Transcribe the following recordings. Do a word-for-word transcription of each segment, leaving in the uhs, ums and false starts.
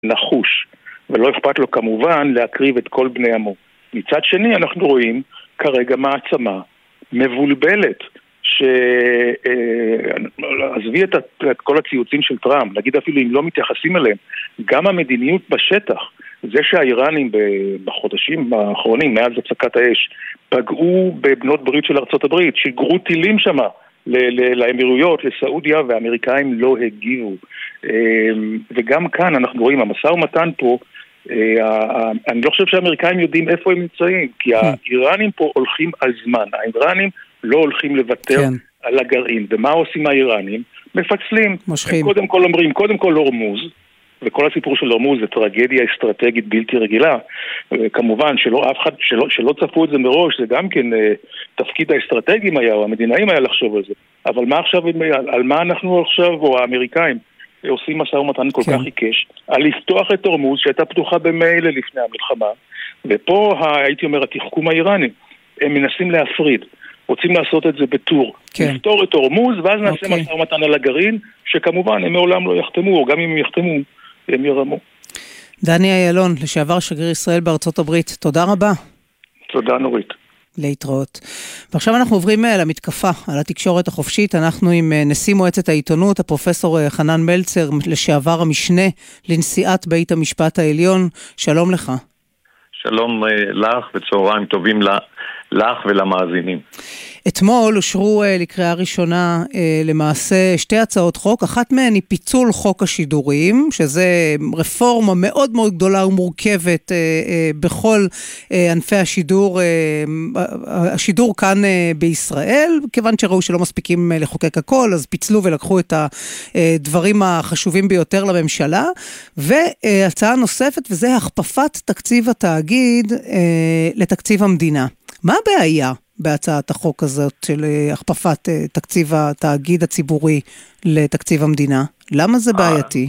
נחוש, ולא אכפת לו כמובן להקריב את כל בני עמו. מצד שני אנחנו רואים כרגע מעצמה מבולבלת, שעזבי את, את כל הציוצים של טראמפ, נגיד אפילו אם לא מתייחסים אליהם, גם המדיניות בשטח, זה שהאיראנים בחודשים האחרונים, מאז הפסקת האש, פגעו בבנות ברית של ארצות הברית, שיגרו טילים שמה לאמירויות, לסעודיה, והאמריקאים לא הגיבו. וגם כאן אנחנו רואים, המשא ומתן פה, אני לא חושב שהאמריקאים יודעים איפה הם נמצאים, כי האיראנים פה הולכים על זמן, האיראנים לא הולכים לוותר כן. על הגרעין. ומה עושים האיראנים? מפצלים. מושכים. קודם כל אומרים, קודם כל הורמוז, וכל הסיפור של הורמוז זה טרגדיה אסטרטגית בלתי רגילה. כמובן שלא, אף אחד, שלא, שלא צפו את זה מראש, זה גם כן תפקיד האסטרטגיים היה, או המדינאים היה לחשוב על זה. אבל מה עכשיו, על מה אנחנו עכשיו, או האמריקאים, עושים משא ומתן כל כן. כך עיקש, על לפתוח את הורמוז שהייתה פתוחה במילא לפני המלחמה, ופה הייתי אומר, התחכום האיראני, הם מנסים להפריד. רוצים לעשות את זה בטור. כן. לפתור את הורמוז, ואז נעשה אוקיי. משא ומתן על הגרעין, שכמובן הם מעולם לא יחתמו, או גם אם הם יחתמו, הם ירמו. דני איילון, לשעבר שגריר ישראל בארצות הברית, תודה רבה. תודה נורית. להתראות. ועכשיו אנחנו עוברים למתקפה על התקשורת החופשית. אנחנו עם נשיא מועצת העיתונות, הפרופסור חנן מלצר, לשעבר המשנה לנשיאת בית המשפט העליון. שלום לך. שלום לך וצהריים טובים לך ולמאזינים. אתמול אושרו לקריאה ראשונה למעשה שתי הצעות חוק, אחת מהן היא פיצול חוק השידורים, שזה רפורמה מאוד מאוד גדולה ומורכבת בכל ענפי השידור, השידור כאן בישראל, כיוון שראו שלא מספיקים לחוקק הכל, אז פיצלו ולקחו את הדברים החשובים ביותר לממשלה, והצעה נוספת, וזה הכפפת תקציב התאגיד לתקציב המדינה. מה הבעיה בהצעת החוק הזאת של הכפפת תקציב התאגיד הציבורי לתקציב המדינה? למה זה בעייתי?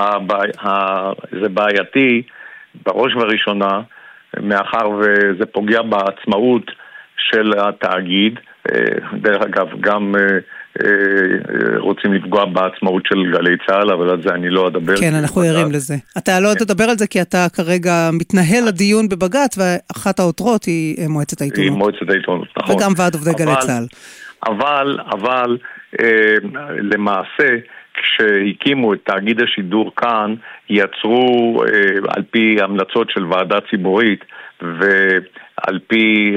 זה בעייתי בראש וראשונה, מאחר וזה פוגע בעצמאות של התאגיד. דרך אגב, גם רוצים לפגוע בעצמאות של גלי צהל, אבל על זה אני לא אדבר. כן, אנחנו ערים לזה. אתה לא תדבר על זה כי אתה כרגע מתנהל הדיון בבג"ץ, ואחת העותרות היא מועצת העיתונות. היא מועצת העיתונות, נכון. וגם ועד עובדי גלי צהל. אבל, אבל, למעשה, כשהקימו את תאגיד השידור כאן, יצרו על פי המלצות של ועדה ציבורית, ועל פי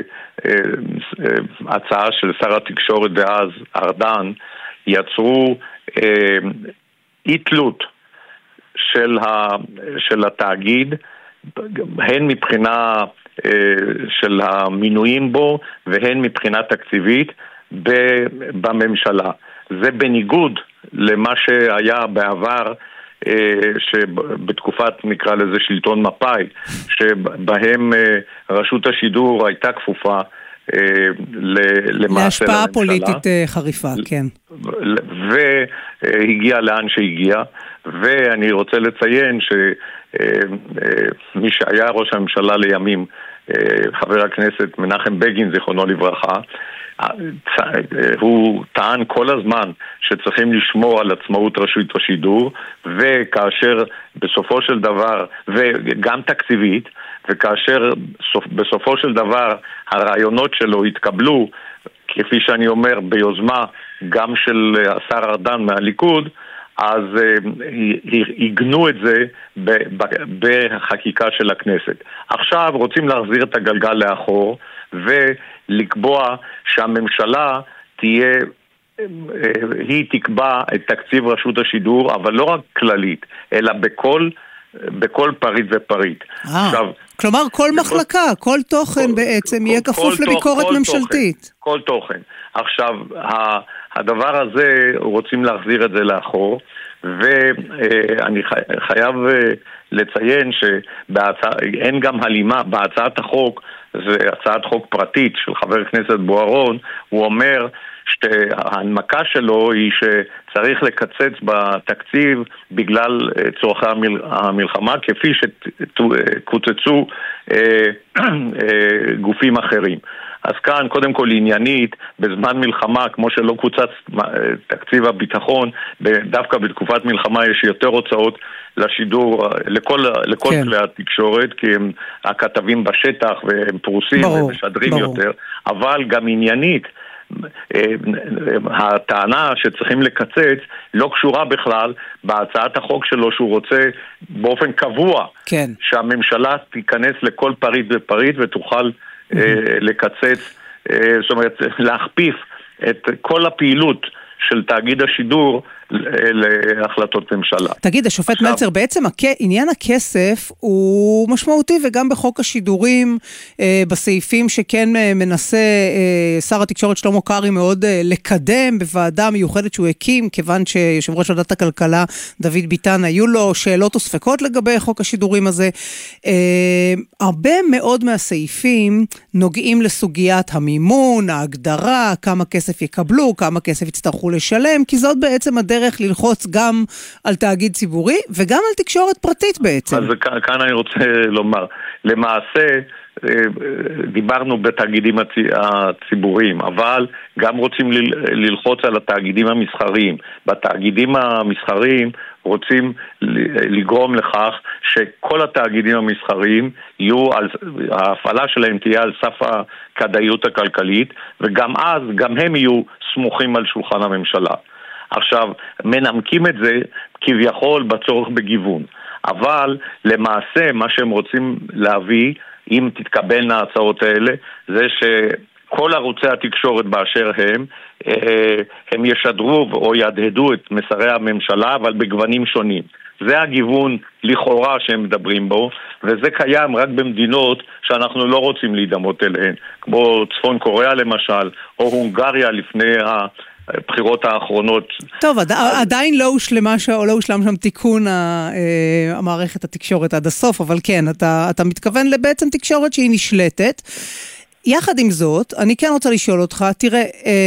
הצעה של שר התקשורת דאז ארדן, יצרו אי תלות של, של התאגיד, הן מבחינה של המינויים בו, והן מבחינה תקציבית בממשלה. זה בניגוד למה שהיה בעבר, שבתקופת נקרא לזה שלטון מפאי, שבהם רשות השידור הייתה כפופה למעשה להשפעה פוליטית חריפה, כן. והגיע לאן שהגיע, ואני רוצה לציין שמי שהיה ראש הממשלה לימים, חבר הכנסת מנחם בגין זיכרונו לברכה, הוא טען כל הזמן שצריכים לשמור על עצמאות רשות השידור, וכאשר בסופו של דבר, וגם תקציבית, וכאשר בסופו של דבר הרעיונות שלו התקבלו, כפי שאני אומר, ביוזמה גם של השר ארדן מהליכוד, אז יגנו את זה בחקיקה של הכנסת. עכשיו רוצים להחזיר את הגלגל לאחור ולקבוע שהממשלה תהיה, היא תקבע את תקציב רשות השידור, אבל לא רק כללית, אלא בכל, בכל פריט ופריט. עכשיו, כלומר כל מחלקה, כל תוכן בעצם יהיה כפוף לביקורת ממשלתית. כל תוכן. עכשיו, הדבר הזה, רוצים להחזיר את זה לאחור, ואני חייב לציין שאין גם הלימה בהצעת החוק, זה הצעת חוק פרטית של חבר הכנסת בוארון, הוא אומר שההנמקה שלו היא שצריך לקצץ בתקציב בגלל צורכי המלחמה, כפי שקוצצו גופים אחרים. אז כאן, קודם כל עניינית, בזמן מלחמה, כמו שלא קוצץ תקציב הביטחון, דווקא בתקופת מלחמה יש יותר הוצאות לשידור, לכל, לכל כן. כלי התקשורת, כי הם הכתבים בשטח והם פרוסים ברור, ומשדרים ברור. יותר, אבל גם עניינית, הטענה שצריכים לקצץ לא קשורה בכלל בהצעת החוק שלו שהוא רוצה באופן קבוע כן. שהממשלה תיכנס לכל פריט ופריט ותוכל mm-hmm. לקצץ, זאת אומרת להכפיף את כל הפעילות של תאגיד השידור להחלטות ממשלה. תגיד, השופט עכשיו... מלצר, בעצם הכ... עניין הכסף הוא משמעותי, וגם בחוק השידורים, אה, בסעיפים שכן אה, מנסה אה, שר התקשורת שלמה קרעי מאוד אה, לקדם בוועדה מיוחדת שהוא הקים, כיוון שיושב ראש ועדת הכלכלה דוד ביטן היו לו שאלות וספקות לגבי חוק השידורים הזה. אה, הרבה מאוד מהסעיפים נוגעים לסוגיית המימון, ההגדרה, כמה כסף יקבלו, כמה כסף יצטרכו לשלם, כי זאת בעצם הדרך ללחוץ גם על תאגיד ציבורי וגם על תקשורת פרטית בעצם. אז כאן, כאן אני רוצה לומר, למעשה דיברנו בתאגידים הציבוריים, אבל גם רוצים ללחוץ על התאגידים המסחריים. בתאגידים המסחריים רוצים לגרום לכך שכל התאגידים המסחריים יהיו, על, ההפעלה שלהם תהיה על סף הכדאיות הכלכלית, וגם אז, גם הם יהיו סמוכים על שולחן הממשלה. עכשיו, מנמקים את זה כביכול בצורך בגיוון. אבל למעשה מה שהם רוצים להביא, אם תתקבלנה ההצעות האלה, זה שכל ערוצי התקשורת באשר הם, הם ישדרו או ידהדו את מסרי הממשלה, אבל בגוונים שונים. זה הגיוון לכאורה שהם מדברים בו, וזה קיים רק במדינות שאנחנו לא רוצים להידמות אליהן, כמו צפון קוריאה למשל, או הונגריה לפני ה... הבחירות האחרונות. טוב, עד, עדיין לא הושלמה, או לא הושלם שם תיקון המערכת התקשורת עד הסוף, אבל כן, אתה, אתה מתכוון לבעצם תקשורת שהיא נשלטת. יחד עם זאת, אני כן רוצה לשאול אותך, תראה,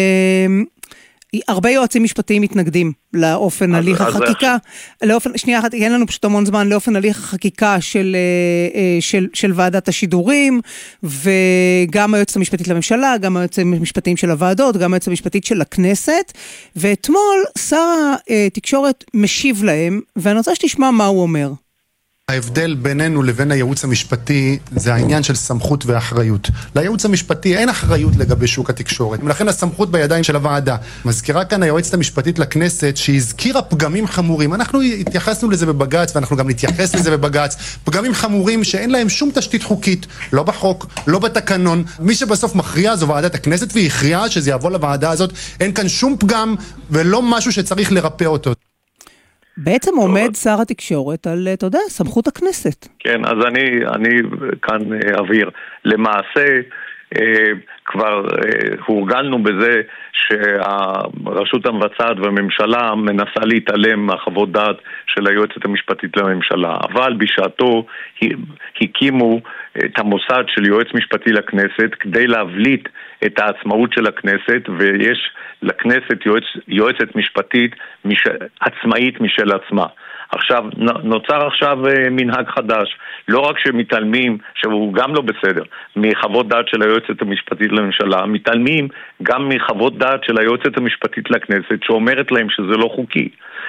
הרבה יועצים משפטיים מתנגדים לאופן הליך החקיקה, לאופן, שנייה אחת, אין לנו פשוט המון זמן, לאופן הליך החקיקה של, של, של ועדת השידורים, וגם היועצת המשפטית לממשלה, גם היועצים המשפטיים של הוועדות, גם היועצת המשפטית של הכנסת, ואתמול שר התקשורת משיב להם, ואני רוצה שתשמע מה הוא אומר. ההבדל בינינו לבין הייעוץ המשפטי זה העניין של סמכות ואחריות. לייעוץ המשפטי אין אחריות לגבי שוק התקשורת, ולכן הסמכות בידיים של הוועדה. מזכירה כאן היועצת המשפטית לכנסת שהזכירה פגמים חמורים. אנחנו התייחסנו לזה בבג"ץ, ואנחנו גם נתייחס לזה בבג"ץ. פגמים חמורים שאין להם שום תשתית חוקית, לא בחוק, לא בתקנון. מי שבסוף מכריע זו ועדת הכנסת, והיא הכריעה שזה יבוא לוועדה הזאת. אין כאן שום פגם ולא משהו שצריך לרפא אותו. בעצם עומד שר התקשורת על, אתה יודע, סמכות הכנסת. כן, אז אני, אני כאן אבהיר. למעשה, כבר הורגלנו בזה שהרשות המבצעת והממשלה מנסה להתעלם מהחוות דעת של היועצת המשפטית לממשלה. אבל בשעתו הקימו את המוסד של יועץ משפטי לכנסת כדי להבליט את העצמאות של הכנסת, ויש לכנסת יועץ, יועצת משפטית מש, עצמאית משל עצמה. עכשיו, נוצר עכשיו מנהג חדש, לא רק שמתעלמים, שהוא גם לא בסדר, מחוות דעת של היועצת המשפטית לממשלה, מתעלמים גם מחוות דעת של היועצת המשפטית לכנסת, שאומרת להם שזה לא חוקי.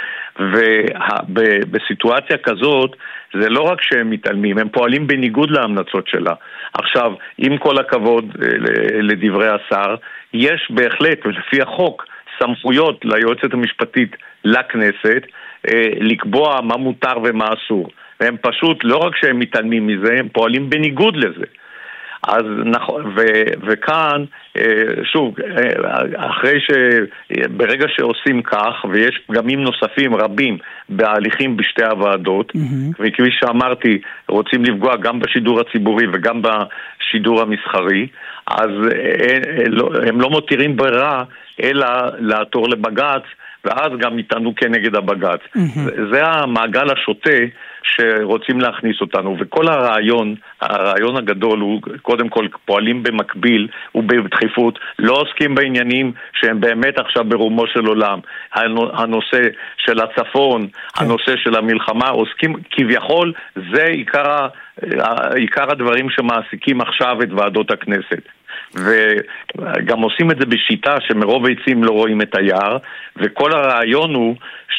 ובסיטואציה כזאת, זה לא רק שהם מתעלמים, הם פועלים בניגוד להמלצות שלה. עכשיו, עם כל הכבוד לדברי השר, יש בהחלט, ולפי החוק, סמכויות ליועצת המשפטית לכנסת, לקבוע מה מותר ומה אסור. והם פשוט, לא רק שהם מתעלמים מזה, הם פועלים בניגוד לזה. אז נכון, ו, וכאן, שוב, אחרי ש, ברגע שעושים כך, ויש פגמים נוספים רבים בהליכים בשתי הוועדות, mm-hmm. וכפי שאמרתי, רוצים לפגוע גם בשידור הציבורי וגם בשידור המסחרי, אז הם לא מותירים ברירה, אלא לעתור לבג"ץ, ואז גם יטענו כנגד הבג"ץ. Mm-hmm. זה המעגל השוטה שרוצים להכניס אותנו, וכל הרעיון, הרעיון הגדול הוא קודם כל פועלים במקביל ובדחיפות, לא עוסקים בעניינים שהם באמת עכשיו ברומו של עולם. הנושא של הצפון, הנושא של המלחמה, עוסקים כביכול, זה עיקר, עיקר הדברים שמעסיקים עכשיו את ועדות הכנסת. וגם עושים את זה בשיטה שמרוב עצים לא רואים את היער, וכל הרעיון הוא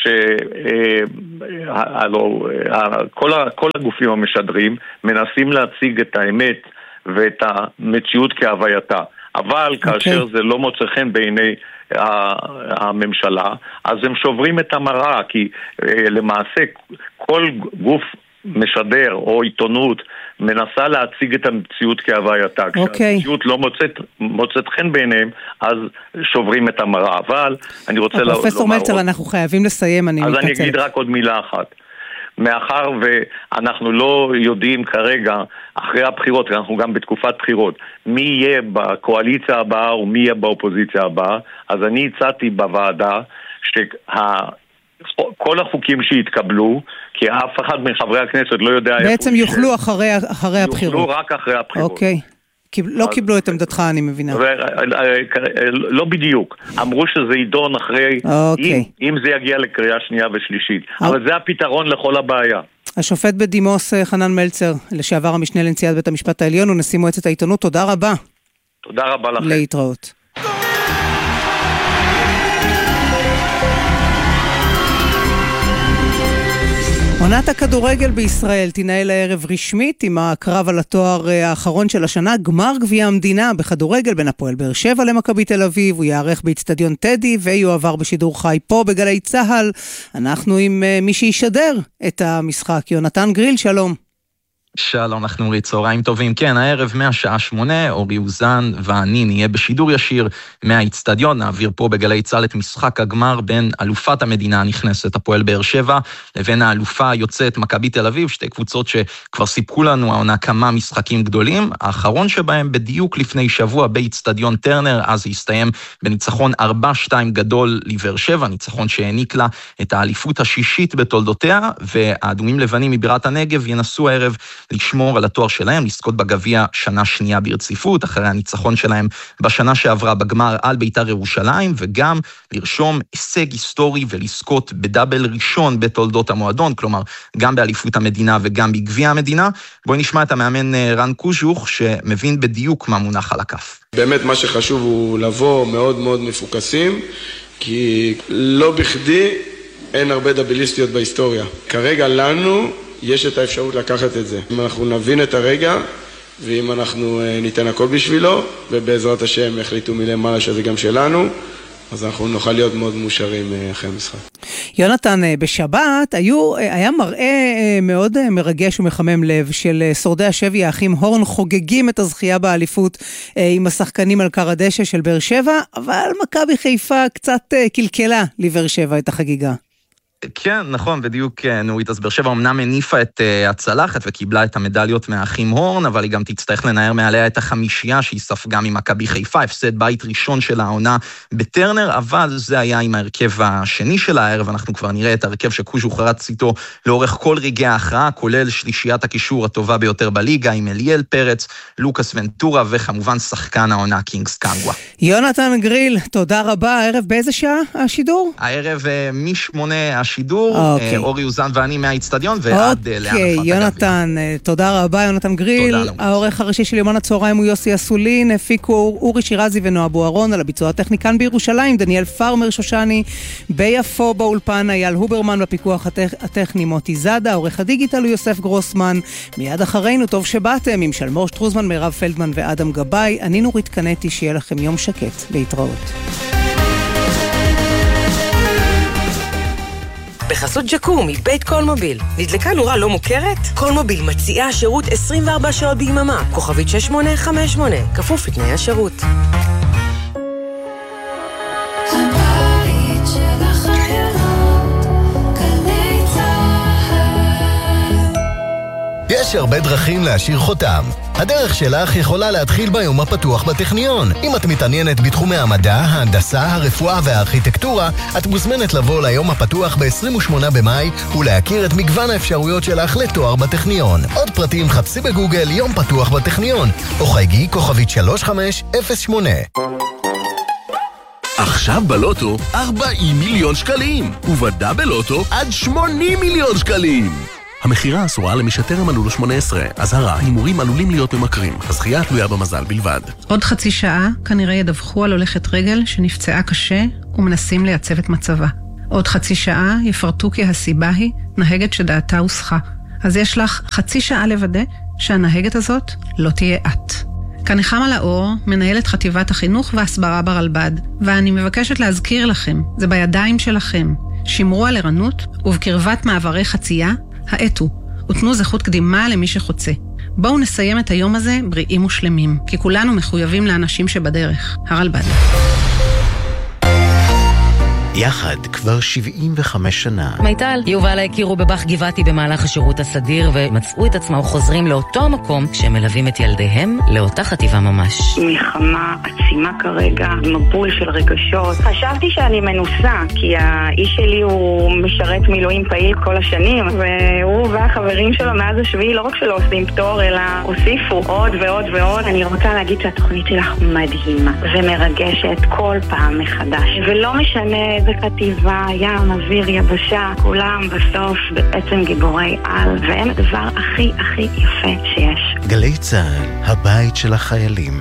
שכל הגופים המשדרים מנסים להציג את האמת ואת המציאות כהווייתה, אבל כאשר זה לא מוצא חן בעיני הממשלה, אז הם שוברים את המראה, כי למעשה כל גוף משדר או עיתונות מנסה להציג את המציאות כהווייתה. Okay. כשהמציאות לא מוצאת, מוצאת חן בעיניהם, אז שוברים את המראה. אבל אני רוצה לומר... פרופסור מלצר, אנחנו חייבים לסיים, אני מתנצל. אז אני אגיד רק עוד מילה אחת. מאחר ואנחנו לא יודעים כרגע, אחרי הבחירות, אנחנו גם בתקופת בחירות, מי יהיה בקואליציה הבאה ומי יהיה באופוזיציה הבאה, אז אני הצעתי בוועדה שה... כל החוקים שהתקבלו, כי אף אחד מחברי הכנסת לא יודע... בעצם יוכלו אחרי, אחרי הבחירות. יוכלו רק אחרי הבחירות. אוקיי. לא קיבלו את עמדתך, אני מבינה. לא בדיוק. אמרו שזה יידון אחרי... אוקיי. אם זה יגיע לקריאה שנייה ושלישית. אבל זה הפתרון לכל הבעיה. השופט בדימוס חנן מלצר, לשעבר המשנה לנשיאת בית המשפט העליון ונשיא מועצת העיתונות, תודה רבה. תודה רבה לכם. להתראות. עונת הכדורגל בישראל תנהל הערב רשמית עם הקרב על התואר האחרון של השנה, גמר גביע המדינה בכדורגל בין הפועל באר שבע למכבי תל אביב. הוא יערך באצטדיון טדי ויועבר בשידור חי פה בגלי צהל. אנחנו עם מי שישדר את המשחק, יונתן גריל, שלום. שלום, אנחנו נורי, צהריים טובים. כן, הערב מהשעה שמונה, אורי אוזן ואני נהיה בשידור ישיר מהאצטדיון, נעביר פה בגלי צהל את משחק הגמר בין אלופת המדינה הנכנסת, הפועל באר שבע, לבין האלופה היוצאת מכבי תל אביב, שתי קבוצות שכבר סיפקו לנו העונה כמה משחקים גדולים, האחרון שבהם בדיוק לפני שבוע באצטדיון טרנר, אז הסתיים בניצחון ארבע שתיים גדול לבאר שבע, ניצחון שהעניק לה את האליפות השישית בתולדותיה, והאדומים לבנים מבירת הנגב ינסו הערב לשמור על התואר שלהם, לזכות בגביע שנה שנייה ברציפות, אחרי הניצחון שלהם בשנה שעברה בגמר על בית"ר ירושלים, וגם לרשום הישג היסטורי ולזכות בדאבל ראשון בתולדות המועדון, כלומר גם באליפות המדינה וגם בגביע המדינה. בואי נשמע את המאמן רן קוז'וך, שמבין בדיוק מה מונח על הכף. באמת מה שחשוב הוא לבוא מאוד מאוד מפוקסים, כי לא בכדי אין הרבה דאבליסטיות בהיסטוריה. כרגע לנו יש את האפשרות לקחת את זה. אם אנחנו נבין את הרגע, ואם אנחנו ניתן הכל בשבילו, ובעזרת השם יחליטו מלמעלה שזה גם שלנו, אז אנחנו נוכל להיות מאוד מאושרים אחרי המשחק. יונתן, בשבת היו, היה מראה מאוד מרגש ומחמם לב של שורדי השבי, האחים הורן, חוגגים את הזכייה באליפות עם השחקנים על קר הדשא של באר שבע, אבל מכבי חיפה קצת קלקלה לבאר שבע את החגיגה. כן, נכון, בדיוק נורית, אז באר שבע אמנם הניפה את uh, הצלחת וקיבלה את המדליות מהאחים הורן, אבל היא גם תצטרך לנער מעליה את החמישייה שהיא ספגה ממכבי חיפה, הפסד בית ראשון של העונה בטרנר, אבל זה היה עם ההרכב השני של הערב, אנחנו כבר נראה את ההרכב שקוז'וך רץ איתו לאורך כל רגעי ההכרעה, כולל שלישיית הקישור הטובה ביותר בליגה, עם אליאל פרץ, לוקאס ונטורה, וכמובן שחקן העונה קינגס קנגווה. יונתן גריל, תודה רבה. הערב באיזה שעה השידור? הערב משמונה השידור, okay. אורי אוזן ואני מהאצטדיון ועד okay, להנפת הגביע. יונתן, תודה רבה, יונתן גריל. העורך הראשי של יומן הצהריים הוא יוסי אסולין, הפיקו אורי שירזי ונועה בוארון, על הביצוע הטכני כאן בירושלים, דניאל פארמר שושני, ביפו באולפן, אייל הוברמן, בפיקוח הטכ... הטכני מוטי זאדה, עורך הדיגיטל הוא יוסף גרוסמן, מיד אחרינו טוב שבאתם עם שלמור שטרוזמן, מירב פלדמן ואדם גבאי. אני נורית קנטי, שיהיה לכם יום שקט, להתראות. בחסות ג'קום מבית קולמוביל. נדלקה נורה לא מוכרת? קולמוביל מציעה שירות עשרים וארבע שעות ביממה. כוכבית שש שמונה חמש שמונה. כפוף לתנאי השירות. הבית של החיילות, גלי צהל. יש הרבה דרכים להשאיר חותם. הדרך שלך יכולה להתחיל ביום הפתוח בטכניון. אם את מתעניינת בתחומי המדע, ההנדסה, הרפואה והארכיטקטורה, את מוזמנת לבוא ליום הפתוח ב-עשרים ושמונה במאי ולהכיר את מגוון האפשרויות שלך לתואר בטכניון. עוד פרטים חפשי בגוגל יום פתוח בטכניון, או חייגי כוכבית שלוש חמש אפס שמונה. עכשיו בלוטו ארבעים מיליון שקלים, ובדאבל לוטו עד שמונים מיליון שקלים. המחירה אסורה למי שטרם מלאו לו שמונה עשרה. אזהרה, הימורים עלולים להיות ממכרים. הזכייה תלויה במזל בלבד. עוד חצי שעה כנראה ידווחו על הולכת רגל שנפצעה קשה ומנסים לייצב את מצבה. עוד חצי שעה יפרטו כי הסיבה היא נהגת שדעתה הוסחה. אז יש לך חצי שעה לוודא שהנהגת הזאת לא תהיה את. כאן נחמה לאור, מנהלת חטיבת החינוך והסברה ברלב"ד, ואני מבקשת להזכיר לכם, זה בידיים שלכם. שמרו על ערנות, ובקרבת מעברי חצייה, האטו, ותנו זכות קדימה למי שחוצה. בואו נסיים את היום הזה בריאים ושלמים, כי כולנו מחויבים לאנשים שבדרך. הרלב"ד. יחד כבר שבעים וחמש שנה. מיטל, יובל הכירו בבח גבעתי במהלך השירות הסדיר ומצאו את עצמם חוזרים לאותו מקום כשהם מלווים את ילדיהם לאותה חטיבה ממש. מלחמה עצימה כרגע, מבול של רגשות. חשבתי שאני מנוסה, כי האיש שלי הוא משרת מילואים פעיל כל השנים, והוא והחברים שלו מאז השביעי לא רק שלא עושים פטור, אלא הוסיפו עוד ועוד ועוד. אני רוצה להגיד שהתוכנית שלך מדהימה ומרגשת כל פעם מחדש, ולא משנה איזה חטיבה, ים, אוויר, יבשה, כולם בסוף בעצם גיבורי על, והם הדבר הכי הכי יפה שיש. גלי צהל, הבית של החיילים.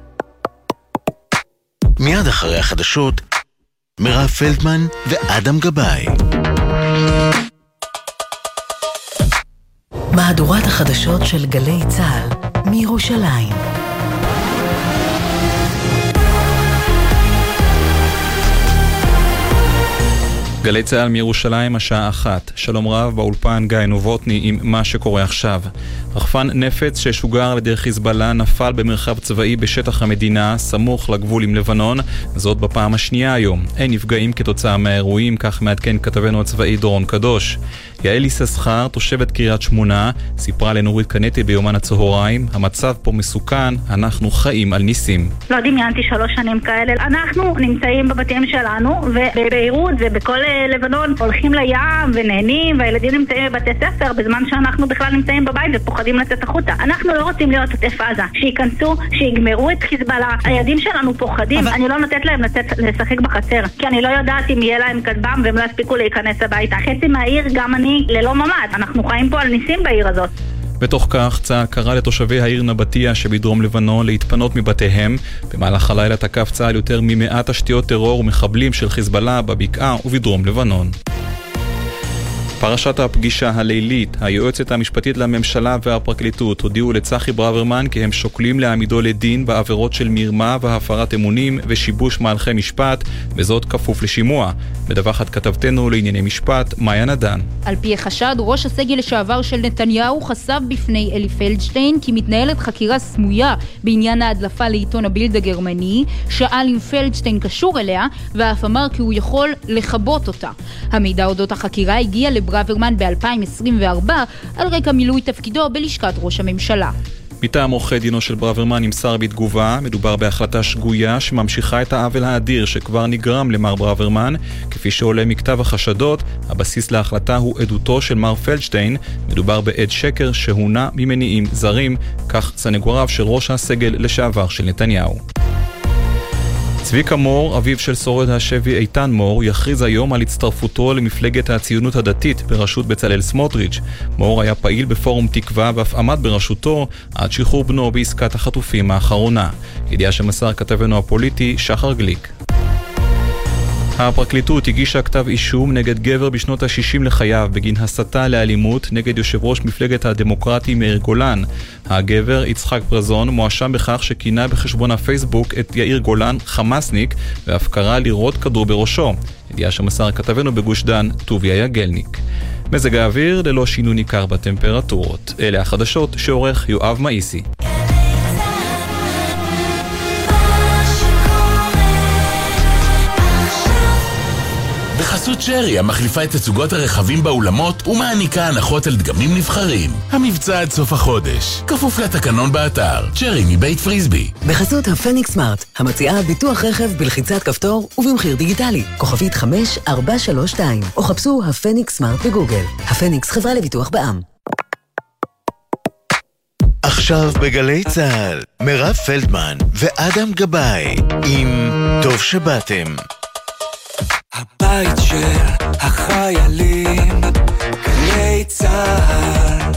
מיד אחרי החדשות, מירב פלדמן ואדם גבאי. מהדורת החדשות של גלי צהל מירושלים. גלי צהל מירושלים, השעה אחת. שלום רב, באולפן גיא נובוטני עם מה שקורה עכשיו. רחפן נפץ ששוגר על ידי חיזבאללה נפל במרחב צבאי בשטח המדינה, סמוך לגבול עם לבנון, זאת בפעם השנייה היום. אין נפגעים כתוצאה מהאירועים, כך מעדכן כתבנו הצבאי דורון קדוש. יעל יששכר, תושבת קריית שמונה, סיפרה לנורית קנטי ביומן הצהריים, המצב פה מסוכן, אנחנו חיים על ניסים. לא דמיינתי שלוש שנים כאלה. אנחנו נמצאים בבתים שלנו, ובביירות ובכל לבנון הולכים לים ונהנים, והילדים נמצאים בבתי ספר, בזמן שאנחנו בכלל נמצאים בבית ופוחדים לצאת החוצה. אנחנו לא רוצים להיות עוטף עזה. שיכנסו, שיגמרו את חיזבאללה. הילדים שלנו פוחדים. אבל... אני לא נותנת להם לצאת לשחק בחצר, כי אני לא יודעת אם יהיה להם כטב"ם והם לא יספיקו להיכנס הביתה. חצי מהעיר, גם אני, ללא ממ"ד. אנחנו חיים פה על ניסים בעיר הזאת. בתוך כך, צה"ל קרא לתושבי העיר נבטיה שבדרום לבנון להתפנות מבתיהם. במהלך הלילה תקף צה"ל יותר ממאה תשתיות טרור ומחבלים של חיזבאללה בבקעה ובדרום לבנון. פרשת הפגישה הלילית, היועצת המשפטית לממשלה והפרקליטות הודיעו לצחי ברוורמן כי הם שוקלים להעמידו לדין בעבירות של מרמה והפרת אמונים ושיבוש מהלכי משפט, וזאת כפוף לשימוע. מדווחת כתבתנו לענייני משפט, מאיה נדן. על פי החשד, ראש הסגל לשעבר של נתניהו חשף בפני אלי פלדשטיין כי מתנהלת חקירה סמויה בעניין ההדלפה לעיתון הבילד הגרמני, שאל אם פלדשטיין קשור אליה, ואף אמר כי הוא יכול לחבות אותה. המידע אודות החקירה הגיע לברוורמן ב-אלפיים עשרים וארבע על רקע מילוי תפקידו בלשכת ראש הממשלה. מטעם עורכי דינו של ברוורמן נמסר בתגובה, מדובר בהחלטה שגויה שממשיכה את העוול האדיר שכבר נגרם למר ברוורמן. כפי שעולה מכתב החשדות, הבסיס להחלטה הוא עדותו של מר פלדשטיין, מדובר בעד שקר שהונה ממניעים זרים, כך סנגוריו של ראש הסגל לשעבר של נתניהו. צביקה מור, אביו של שורד השבי איתן מור, יכריז היום על הצטרפותו למפלגת הציונות הדתית בראשות בצלאל סמוטריץ'. מור היה פעיל בפורום תקווה ואף עמד בראשותו עד שחרור בנו בעסקת החטופים האחרונה. ידיעה שמסר כתבנו הפוליטי שחר גליק. הפרקליטות הגישה כתב אישום נגד גבר בשנות ה-שישים לחייו בגין הסתה לאלימות נגד יושב ראש מפלגת הדמוקרטי מאיר גולן. הגבר, יצחק ברזון, מואשם בכך שכינה בחשבון הפייסבוק את יאיר גולן חמאסניק ואף קרא לירות כדור בראשו. ידיעה שמסר כתבנו בגוש דן, טוביה יגלניק. מזג האוויר ללא שינוי ניכר בטמפרטורות. אלה החדשות שעורך יואב מאיסי. בחסות שרי, המחליפה את תצוגות הרכבים באולמות ומעניקה הנחות על דגמים נבחרים. המבצע עד סוף החודש, כפוף לתקנון באתר. שרי מבית פריסבי. בחסות הפניקס סמארט, המציעה ביטוח רכב בלחיצת כפתור ובמחיר דיגיטלי. כוכבית חמש ארבע שלוש שתיים, או חפשו הפניקס סמארט בגוגל. הפניקס חברה לביטוח בע"מ. עכשיו בגלי צהל, מירב פלדמן ואדם גבאי עם טוב שבאתם. הבית של החיילים, גלי צהל.